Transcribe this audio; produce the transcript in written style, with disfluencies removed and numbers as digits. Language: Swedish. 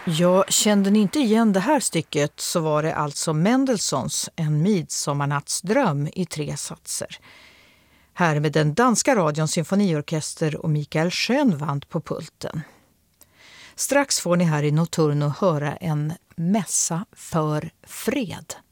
Ja, kände ni inte igen det här stycket så var det alltså Mendelssohns En midsommarnattsdröm i 3 satser. Här med den danska radions symfoniorkester och Mikael Schönwand på pulten. Strax får ni här i Nocturno höra en mässa för fred.